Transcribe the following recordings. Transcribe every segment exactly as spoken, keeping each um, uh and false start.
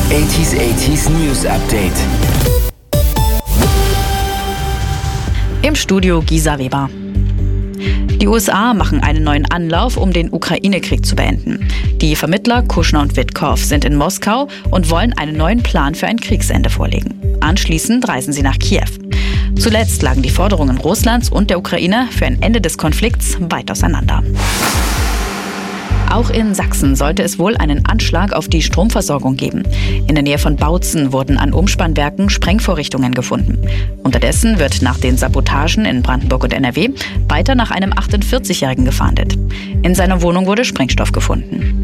achtziger achtziger News Update. Im Studio Gisa Weber. Die U S A machen einen neuen Anlauf, um den Ukraine-Krieg zu beenden. Die Vermittler Kushner und Witkow sind in Moskau und wollen einen neuen Plan für ein Kriegsende vorlegen. Anschließend reisen sie nach Kiew. Zuletzt lagen die Forderungen Russlands und der Ukraine für ein Ende des Konflikts weit auseinander. Auch in Sachsen sollte es wohl einen Anschlag auf die Stromversorgung geben. In der Nähe von Bautzen wurden an Umspannwerken Sprengvorrichtungen gefunden. Unterdessen wird nach den Sabotagen in Brandenburg und N R W weiter nach einem achtundvierzigjährigen gefahndet. In seiner Wohnung wurde Sprengstoff gefunden.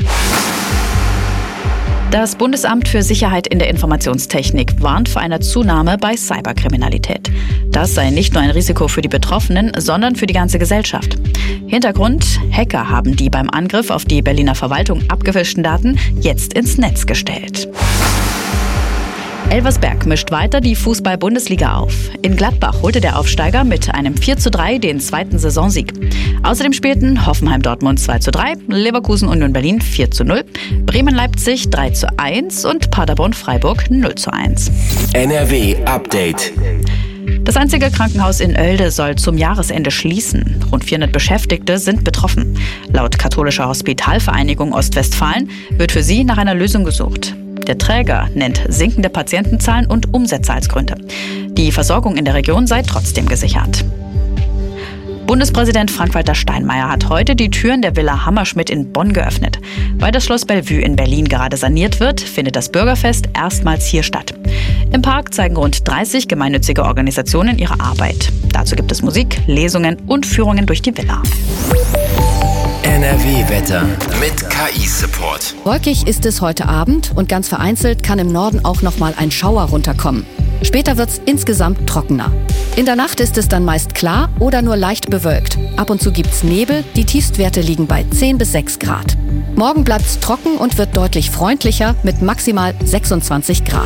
Das Bundesamt für Sicherheit in der Informationstechnik warnt vor einer Zunahme bei Cyberkriminalität. Das sei nicht nur ein Risiko für die Betroffenen, sondern für die ganze Gesellschaft. Hintergrund: Hacker haben die beim Angriff auf die Berliner Verwaltung abgefischten Daten jetzt ins Netz gestellt. Elversberg mischt weiter die Fußball-Bundesliga auf. In Gladbach holte der Aufsteiger mit einem vier zu drei den zweiten Saisonsieg. Außerdem spielten Hoffenheim-Dortmund zwei zu drei, Leverkusen-Union Berlin vier zu null, Bremen-Leipzig drei zu eins und Paderborn-Freiburg null zu eins. N R W Update. Das einzige Krankenhaus in Oelde soll zum Jahresende schließen. Rund vierhundert Beschäftigte sind betroffen. Laut Katholischer Hospitalvereinigung Ostwestfalen wird für sie nach einer Lösung gesucht. Der Träger nennt sinkende Patientenzahlen und Umsätze als Gründe. Die Versorgung in der Region sei trotzdem gesichert. Bundespräsident Frank-Walter Steinmeier hat heute die Türen der Villa Hammerschmidt in Bonn geöffnet. Weil das Schloss Bellevue in Berlin gerade saniert wird, findet das Bürgerfest erstmals hier statt. Im Park zeigen rund dreißig gemeinnützige Organisationen ihre Arbeit. Dazu gibt es Musik, Lesungen und Führungen durch die Villa. N R W-Wetter mit K I-Support. Wolkig ist es heute Abend und ganz vereinzelt kann im Norden auch noch mal ein Schauer runterkommen. Später wird's insgesamt trockener. In der Nacht ist es dann meist klar oder nur leicht bewölkt. Ab und zu gibt's Nebel, die Tiefstwerte liegen bei zehn bis sechs Grad. Morgen bleibt's trocken und wird deutlich freundlicher mit maximal sechsundzwanzig Grad.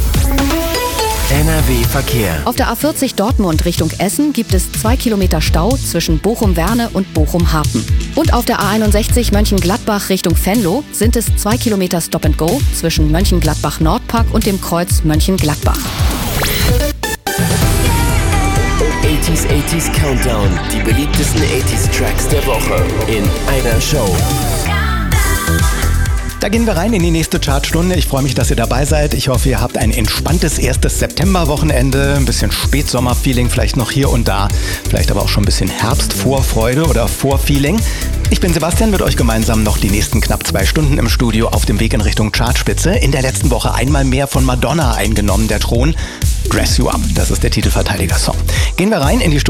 N R W-Verkehr. Auf der A vierzig Dortmund Richtung Essen gibt es zwei Kilometer Stau zwischen Bochum-Werne und Bochum-Harpen. Und auf der A einundsechzig Mönchengladbach Richtung Venlo sind es zwei Kilometer Stop and Go zwischen Mönchengladbach-Nordpark und dem Kreuz Mönchengladbach. achtziger achtziger Countdown. Die beliebtesten achtziger Tracks der Woche in einer Show. Da gehen wir rein in die nächste Chartstunde. Ich freue mich, dass ihr dabei seid. Ich hoffe, ihr habt ein entspanntes erstes Septemberwochenende. Ein bisschen Spätsommerfeeling vielleicht noch hier und da. Vielleicht aber auch schon ein bisschen Herbstvorfreude oder Vorfeeling. Ich bin Sebastian, mit euch gemeinsam noch die nächsten knapp zwei Stunden im Studio auf dem Weg in Richtung Chartspitze. In der letzten Woche einmal mehr von Madonna eingenommen, der Thron. Dress You Up, das ist der Titelverteidiger-Song. Gehen wir rein in die